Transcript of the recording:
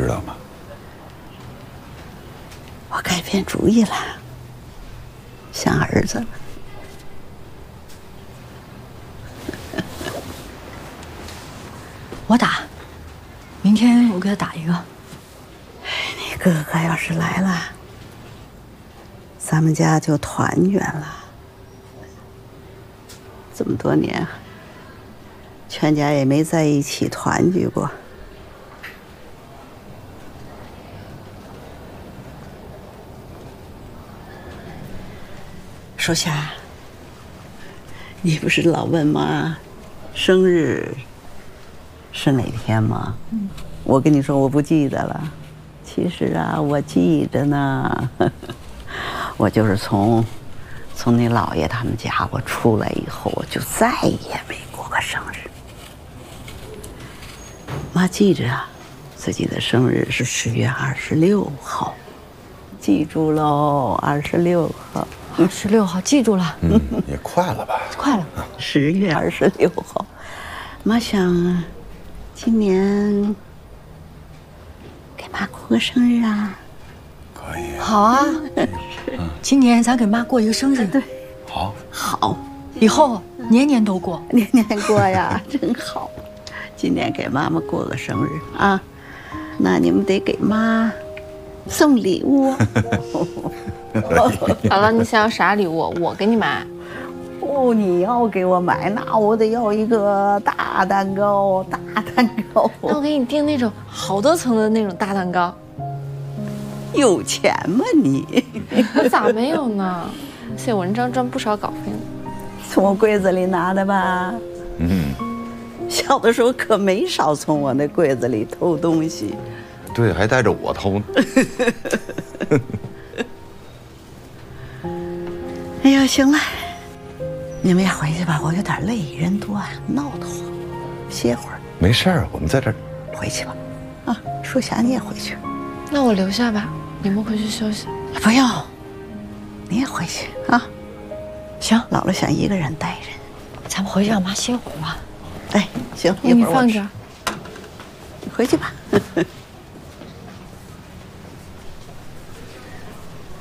知道吗？ 我改变主意了，想儿子了。 我打，明天我给他打一个。 你哥哥要是来了，咱们家就团圆了。这么多年，全家也没在一起团聚过。属下，你不是老问妈生日是哪天吗？我跟你说我不记得了。其实啊，我记着呢。我就是从你姥爷他们家我出来以后，我就再也没过过生日。妈记着啊，自己的生日是10月26号，记住喽，26号。 16号记住了。 也快了吧？ 快了。 10月26号，妈想今年给妈过个生日啊。 可以。 好啊，今年咱给妈过一个生日。 对， 好。 好， 以后年年都过， 年年过呀，真好。今年给妈妈过个生日啊，那你们得给妈送礼物。 好了，你想要啥礼物？我给你买。 哦，你要给我买，那我得要一个大蛋糕，大蛋糕。 那我给你订那种好多层的那种大蛋糕。 有钱吗你？ 我咋没有呢？写文章赚不少稿费呢。 从我柜子里拿的吧？小的时候可没少从我那柜子里偷东西。 对，还带着我偷呢。 哎呀，行了，你们也回去吧，我有点累，人多啊，闹得慌，歇会儿。 没事儿，我们在这儿。 回去吧，啊，淑霞你也回去。 那我留下吧，你们回去休息。 不用，你也回去啊。 行， 姥姥想一个人待着。 咱们回去让妈歇会儿吧。 哎，行，一会儿我吃。 你放这儿。 你回去吧。